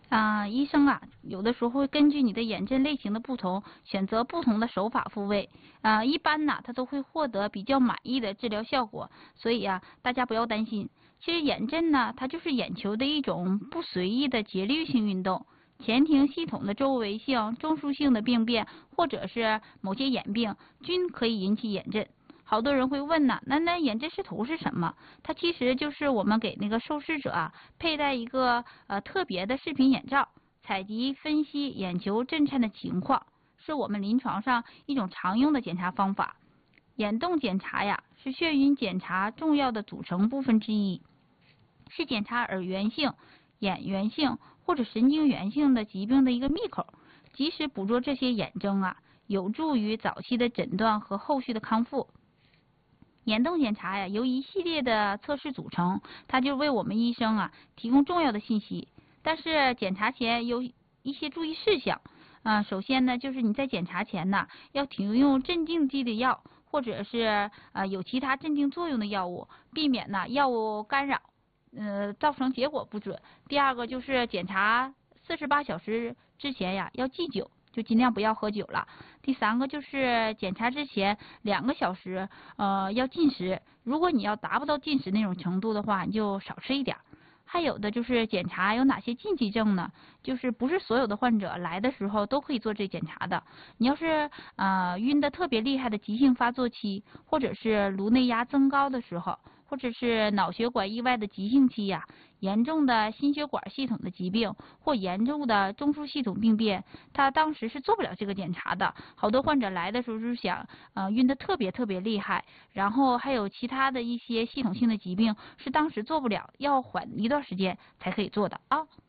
医生有的时候会根据你的眼症类型的不同，选择不同的手法复位。一般他都会获得比较满意的治疗效果。所以大家不要担心。其实眼症它就是眼球的一种不随意的节律性运动，前庭系统的周围性、中枢性的病变，或者是某些眼病，均可以引起眼症。好多人会问那眼症视图是什么？它其实就是我们给那个受试者佩戴一个特别的视频眼罩，采集分析眼球震颤的情况，是我们临床上一种常用的检查方法。眼动检查是眩晕检查重要的组成部分之一，是检查耳源性、眼源性或者神经源性的疾病的一个密口。及时捕捉这些眼征有助于早期的诊断和后续的康复。眼动检查由一系列的测试组成，它就为我们医生提供重要的信息。但是检查前有一些注意事项。首先呢，就是你在检查前要停用镇静剂的药，或者是有其他镇静作用的药物，避免药物干扰，造成结果不准。第二个就是检查48小时之前要忌酒，就尽量不要喝酒了。第三个就是检查之前2个小时要禁食，如果你要达不到禁食那种程度的话，你就少吃一点。还有的就是检查有哪些禁忌症呢？就是不是所有的患者来的时候都可以做这检查的。你要是晕得特别厉害的急性发作期，或者是颅内压增高的时候，或者是脑血管意外的急性期严重的心血管系统的疾病或严重的中枢系统病变，他当时是做不了这个检查的。好多患者来的时候是想晕得特别厉害，然后还有其他的一些系统性的疾病是当时做不了，要缓一段时间才可以做的